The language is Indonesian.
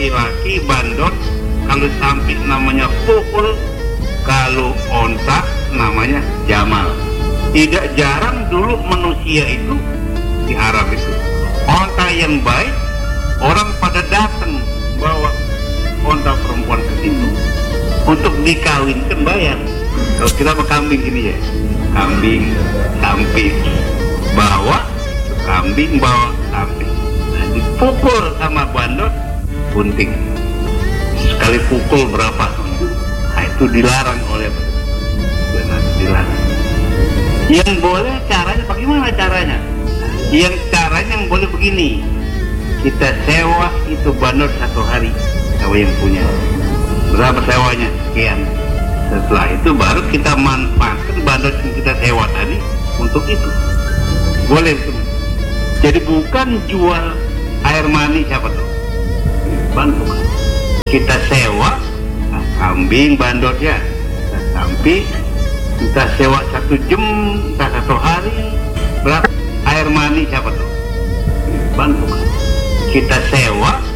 laki-laki bandot, kalau sapi namanya pukul, kalau onta namanya jamal. Tidak jarang dulu manusia itu di Arab itu, onta yang baik, orang pada datang bawa onta perempuan ke situ untuk dikawinkan, bayar. Kalau kita mau kambing ini ya, kambing, samping, bawa kambing, bawa samping. Nah, dipukul sama bandot, bunting. Sekali pukul berapa? Nah, itu dilarang oleh benar, dilarang. Yang boleh caranya bagaimana caranya? Yang caranya yang boleh begini, kita sewa itu bandot 1 hari, sewa yang punya. Berapa sewanya? Sekian. Setelah itu baru kita manfaatkan bandot yang kita sewa tadi untuk itu. Boleh itu. Jadi bukan jual air mani siapa tuh? Bukan. Kita sewa kambing bandotnya, kita sampai kita sewa 1 jam, kita 1 hari, berapa air mani siapa tuh? Bukan. Kita sewa